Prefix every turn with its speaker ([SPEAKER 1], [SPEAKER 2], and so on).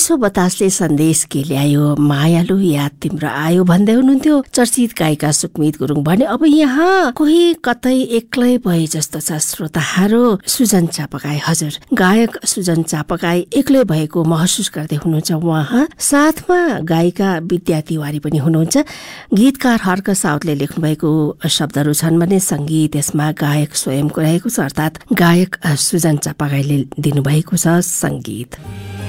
[SPEAKER 1] चिसो बतासले सन्देश के ल्यायो, मायालु याद तिम्रो आयो भन्दै हुनुहुन्थ्यो चर्चित गायिका सुकमित गुरुङ। भने अब यहाँ कोही कतै एक्लै भए जस्तो छ श्रोताहरू। सुजन चापागाई, हजुर गायक सुजन चापागाई एक्लै भएको महसुस गर्दै हुनुहुन्छ उहाँ। साथमा गायिका विद्या तिवारी पनि हुनुहुन्छ। गीतकार हर्क साउदले लेख्नुभएको शब्दहरू छन् भने संगीत यसमा गायक स्वयंको रहेको छ, अर्थात् गायक सुजन चापागाईले दिनुभएको छ संगीत।